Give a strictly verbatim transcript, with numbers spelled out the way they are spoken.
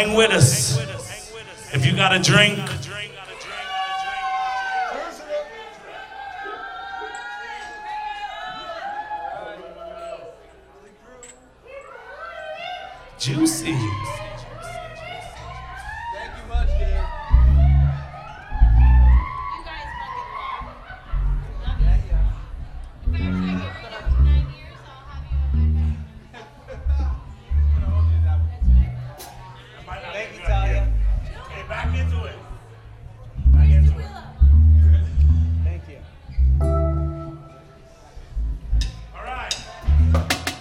hang with us. If you got a drink, juicy.